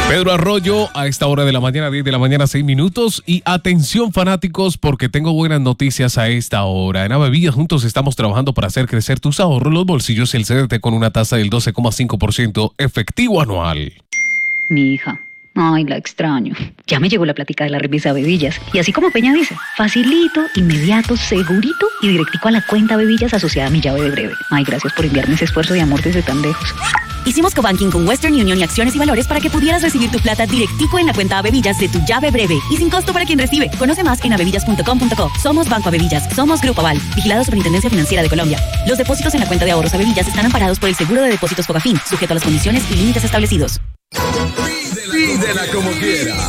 Pedro Arroyo, a esta hora de la mañana, 10 de la mañana, 6 minutos. Y atención, fanáticos, porque tengo buenas noticias a esta hora. En Avevilla juntos estamos trabajando para hacer crecer tus ahorros, los bolsillos y el CDT con una tasa del 12,5% efectivo anual. Mi hija. Ay, la extraño. Ya me llegó la plática de la remesa Bevillas. Y así como Peña dice, facilito, inmediato, segurito y directico a la cuenta Bevillas asociada a mi llave de breve. Ay, gracias por enviarme ese esfuerzo de amor desde tan lejos. Hicimos cobanking con Western Union y Acciones y Valores para que pudieras recibir tu plata directico en la cuenta Avevillas de tu llave breve y sin costo para quien recibe. Conoce más en avevillas.com.co. Somos Banco Avevillas. Somos Grupo Aval. Vigilado Superintendencia Financiera de Colombia. Los depósitos en la cuenta de ahorros Avevillas están amparados por el Seguro de Depósitos Fogafín, sujeto a las condiciones y límites establecidos. Pídela como quiera.